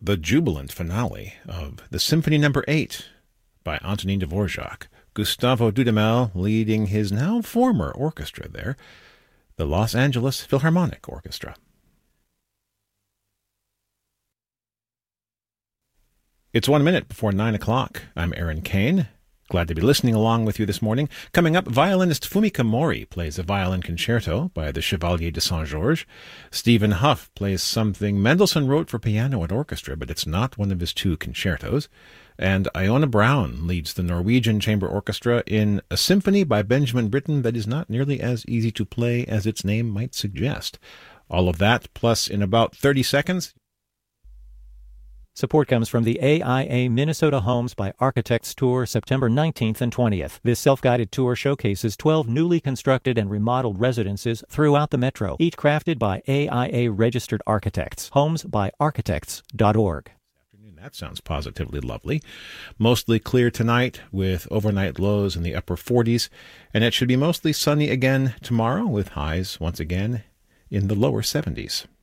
the jubilant finale of the Symphony No. 8 by Antonin Dvorak. Gustavo Dudamel leading his now former orchestra there, the Los Angeles Philharmonic Orchestra. It's 1 minute before 9 o'clock. I'm Aaron Kane. Glad to be listening along with you this morning. Coming up, violinist Fumika Mori plays a violin concerto by the Chevalier de Saint-Georges. Stephen Huff plays something Mendelssohn wrote for piano and orchestra, but it's not one of his two concertos. And Iona Brown leads the Norwegian Chamber Orchestra in a symphony by Benjamin Britten that is not nearly as easy to play as its name might suggest. All of that, plus in about 30 seconds... Support comes from the AIA Minnesota Homes by Architects Tour, September 19th and 20th. This self-guided tour showcases 12 newly constructed and remodeled residences throughout the metro, each crafted by AIA-registered architects. Homesbyarchitects.org. That sounds positively lovely. Mostly clear tonight with overnight lows in the upper 40s, and it should be mostly sunny again tomorrow with highs once again in the lower 70s.